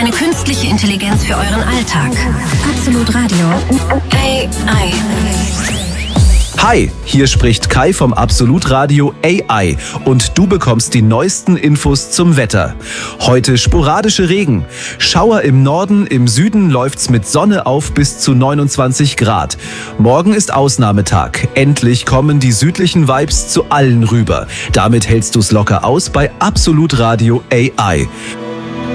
Eine künstliche Intelligenz für euren Alltag. Absolut Radio. AI. Hi, hier spricht Kai vom Absolut Radio AI und du bekommst die neuesten Infos zum Wetter. Heute sporadische Regen. Schauer im Norden, im Süden läuft's mit Sonne auf bis zu 29 Grad. Morgen ist Ausnahmetag. Endlich kommen die südlichen Vibes zu allen rüber. Damit hältst du's locker aus bei Absolut Radio AI.